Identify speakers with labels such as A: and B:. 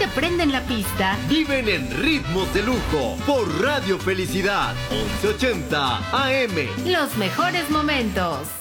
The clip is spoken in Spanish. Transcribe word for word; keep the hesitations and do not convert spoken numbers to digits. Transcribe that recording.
A: prenden la pista,
B: viven en ritmos de lujo por Radio Felicidad once ochenta A M.
A: Los mejores momentos.